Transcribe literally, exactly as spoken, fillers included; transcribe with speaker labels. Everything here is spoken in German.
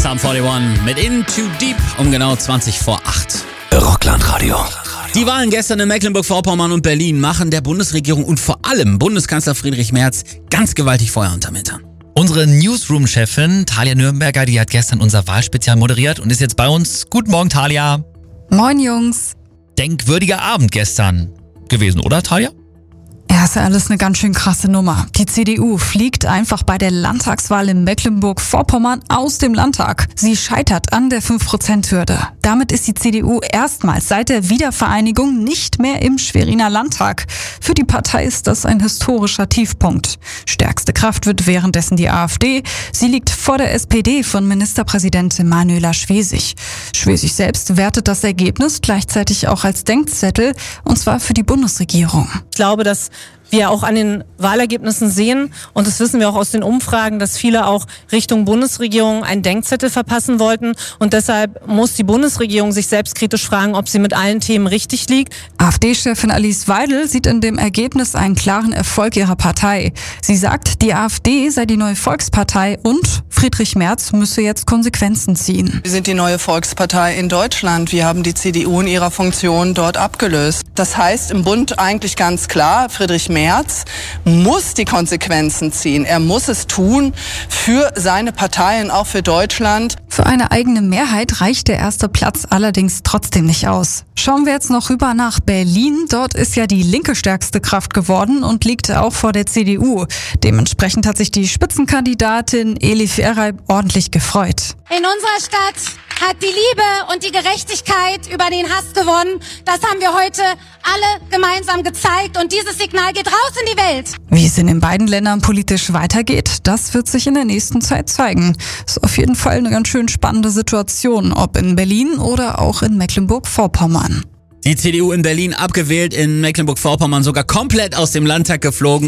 Speaker 1: Sum einundvierzig mit In Too Deep um genau zwanzig vor acht.
Speaker 2: Rockland-Radio.
Speaker 1: Die Wahlen gestern in Mecklenburg-Vorpommern und Berlin machen der Bundesregierung und vor allem Bundeskanzler Friedrich Merz ganz gewaltig Feuer unterm Hintern.
Speaker 2: Unsere Newsroom-Chefin Talia Nürnberger, die hat gestern unser Wahlspezial moderiert und ist jetzt bei uns. Guten Morgen, Talia.
Speaker 3: Moin, Jungs.
Speaker 2: Denkwürdiger Abend gestern gewesen, oder, Talia?
Speaker 3: Ja, ist ja alles eine ganz schön krasse Nummer. Die C D U fliegt einfach bei der Landtagswahl in Mecklenburg-Vorpommern aus dem Landtag. Sie scheitert an der fünf Prozent Hürde. Damit ist die C D U erstmals seit der Wiedervereinigung nicht mehr im Schweriner Landtag. Für die Partei ist das ein historischer Tiefpunkt. Stärkste Kraft wird währenddessen die AfD. Sie liegt vor der S P D von Ministerpräsident Manuela Schwesig. Schwesig selbst wertet das Ergebnis gleichzeitig auch als Denkzettel, und zwar für die Bundesregierung.
Speaker 4: Ich glaube, dass wir auch an den Wahlergebnissen sehen, und das wissen wir auch aus den Umfragen, dass viele auch Richtung Bundesregierung einen Denkzettel verpassen wollten. Und deshalb muss die Bundesregierung sich selbstkritisch fragen, ob sie mit allen Themen richtig liegt.
Speaker 3: AfD-Chefin Alice Weidel sieht in dem Ergebnis einen klaren Erfolg ihrer Partei. Sie sagt, die AfD sei die neue Volkspartei und Friedrich Merz müsse jetzt Konsequenzen ziehen.
Speaker 5: Wir sind die neue Volkspartei in Deutschland. Wir haben die C D U in ihrer Funktion dort abgelöst. Das heißt im Bund eigentlich ganz klar, Friedrich Merz muss die Konsequenzen ziehen. Er muss es tun für seine Partei und auch für Deutschland.
Speaker 3: Für eine eigene Mehrheit reicht der erste Platz allerdings trotzdem nicht aus. Schauen wir jetzt noch rüber nach Berlin. Dort ist ja die Linke stärkste Kraft geworden und liegt auch vor der C D U. Dementsprechend hat sich die Spitzenkandidatin Elif Eray ordentlich gefreut.
Speaker 6: In unserer Stadt hat die Liebe und die Gerechtigkeit über den Hass gewonnen. Das haben wir heute alle gemeinsam gezeigt und dieses Signal geht raus in die Welt.
Speaker 3: Wie es in den beiden Ländern politisch weitergeht, das wird sich in der nächsten Zeit zeigen. Ist auf jeden Fall eine ganz schön spannende Situation, ob in Berlin oder auch in Mecklenburg-Vorpommern.
Speaker 1: Die C D U in Berlin abgewählt, in Mecklenburg-Vorpommern sogar komplett aus dem Landtag geflogen.